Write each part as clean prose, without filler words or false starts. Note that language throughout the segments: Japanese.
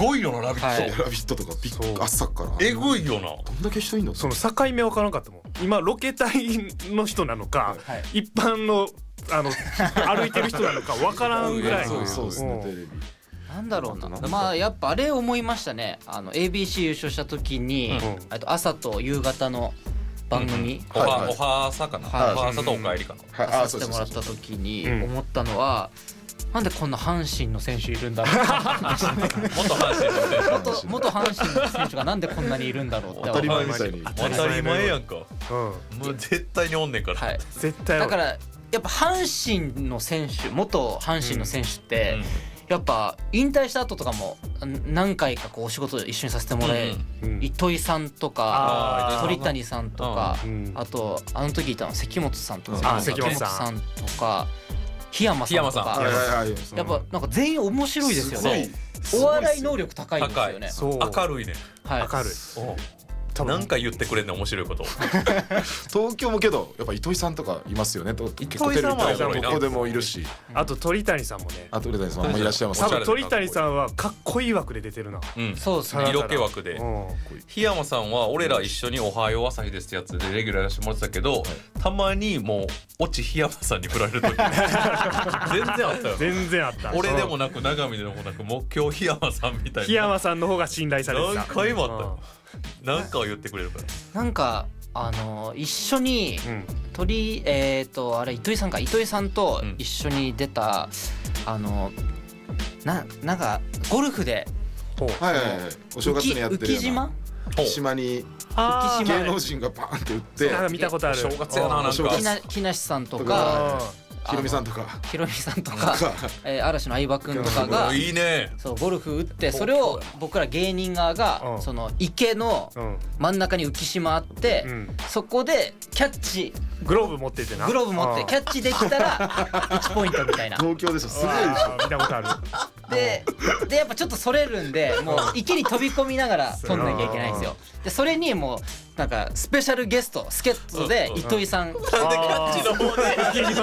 ごいよなラビット。 ラビットとか朝からえぐいよな。 どんだけ人いんの。 その境目わからんかったもん。今ロケ隊の人なのか、一般の歩いてる人なのかわからんぐらい。 そうですね、テレビなんだろうな、まあやっぱあれ思いましたね。ABC 優勝した時に、朝と夕方の番組、 おは朝かな、おは朝とおかえりかな、 させてもらった時に思ったのは、なんでこんな阪神の選手いるんだろう元阪神の選手がなんでこんなにいるんだろうって当たり前みたいに。 当たり前やんか。もう絶対におんねんから。 絶対だからやっぱ阪神の選手、元阪神の選手ってやっぱ引退した後とかも何回かこうお仕事一緒にさせてもらえ、糸井さんとか鳥谷さんとか、あとあの時いたの関本さんとか檜本さんとか檜山さんとか、やっぱなんか全員面白いですよね。お笑い能力高いですよね。 明るいね。 明るい。 なんか言ってくれんね、面白いこと。 東京もけどやっぱ糸井さんとかいますよね。 糸井さんはここでもいるし、 あと鳥谷さんもね。 鳥谷さんもいらっしゃいます。 多分鳥谷さんはかっこいい枠で出てるな。 そうですね。 色気枠で。檜山さんは俺ら一緒におはよう朝日ですってやつでレギュラーやらせてもらってたけど、たまにもう落ち檜山さんに振られる時全然あったよ。 全然あった。 俺でもなく長見でもなく、もう今日檜山さんみたいな。 檜山さんの方が信頼されてた。 何回もあったよ。なんかを言ってくれるから。 なんか一緒にあれ糸井さんと一緒に出たなんかゴルフでお正月にやってるような浮島に芸能人がバーンって打って、 見たことある。 正月やな。なんか木梨さんとかひろみさんとか嵐の相葉くんとかがいいね。 そうゴルフ打って、それを僕ら芸人側がその池の真ん中に浮島あって、そこでキャッチグローブ持っててな。 グローブ持ってキャッチできたら1ポイントみたいな。 東京でしょ。すごいでしょ。 見たことある。 でやっぱちょっとそれるんで、もう池に飛び込みながら飛んなきゃいけないんですよ。でそれにもうなんかスペシャルゲスト助っ人で糸井さん。 なんでキャッチの方で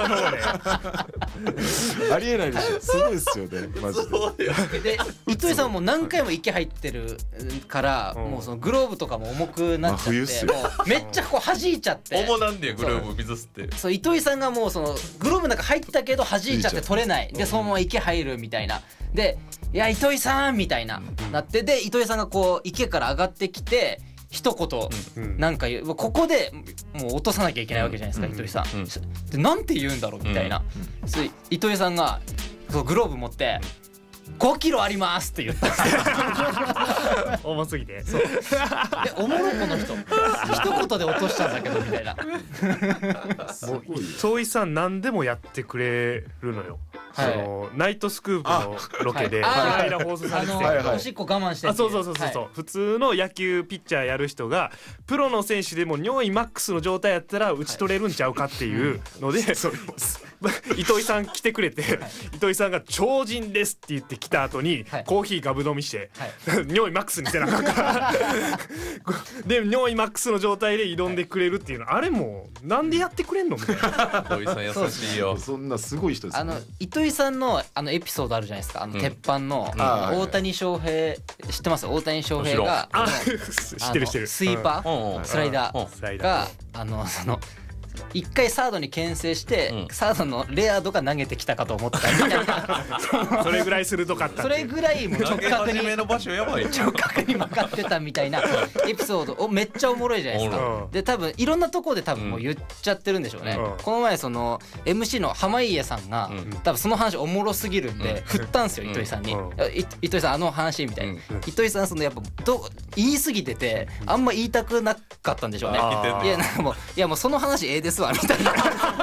ありえないでしょ。すごいですよねマジで。 で糸井さんも何回も池入ってるから、もうそのグローブとかも重くなっちゃって、もうめっちゃこう弾いちゃって。 重なんでグローブ水吸って。 そう糸井さんがもうそのグローブの中入ったけど弾いちゃって取れない。でそのまま池入るみたいな。でいや糸井さんみたいななって、で糸井さんがこう池から上がってきて一言なんか言う、ここでもう落とさなきゃいけないわけじゃないですか、糸井さん。でなんて言うんだろうみたいな。糸井さんがそうグローブ持って5キロありますって言ったんですよ。 重すぎて。 そう。でおもろこの人一言で落としたんだけどみたいな。 もう糸井さん何でもやってくれるのよ。そのナイトスクープのロケでこの間放送されてて、 おしっこ我慢して、 そう普通の野球ピッチャーやる人がプロの選手でも尿意マックスの状態やったら打ち取れるんちゃうかっていうので、糸井さん来てくれて、糸井さんが超人ですって言って来た後にコーヒーガブ飲みして尿意マックスにせなあかんからで尿意マックスの状態で挑んでくれるっていうの、あれもなんでやってくれんのみたいな。 糸井さん優しいよ。 そんなすごい人ですね。 糸井さんのエピソードあるじゃないですか。鉄板の大谷翔平知ってます？大谷翔平が知ってるスイーパースライダーがその一回サードに牽制して、サードのレアードが投げてきたかと思ったみたいな。 それぐらい鋭かった。 それぐらいもう直角にの場所やばい。 直角に曲がってたみたいなエピソードめっちゃおもろいじゃないですか。で多分いろんなところで多分もう言っちゃってるんでしょうね。この前その MC の濱家さんが多分その話おもろすぎるんで振ったんですよ、糸井さんに。糸井さんあの話みたいな。糸井さんそのやっぱ言い過ぎててあんま言いたくなかったんでしょうね。いやもうその話ですわみたいな。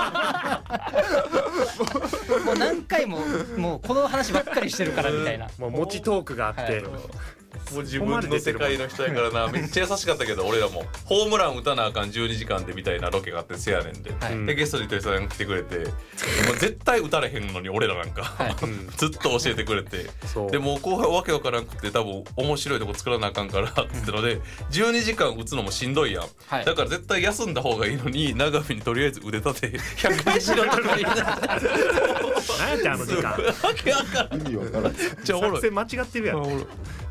もう何回ももうこの話ばっかりしてるからみたいな。 もう持ちトークがあって、 もう自分の世界の人やからな。めっちゃ優しかったけど俺らもホームラン打たなあかん12時間でみたいなロケがあってせやねんで、でゲストに糸井さんが来てくれて、もう絶対打たれへんのに俺らなんかずっと教えてくれて、でもう後輩わけわからんくて多分面白いとこ作らなあかんからってので12時間打つのもしんどいやん。だから絶対休んだ方がいいのに長見にとりあえず腕立て100回しろとか言いながら。 何やってあの時間。 わけわからん。 意味わからん。 じゃあおもろい。 作戦間違ってるやん。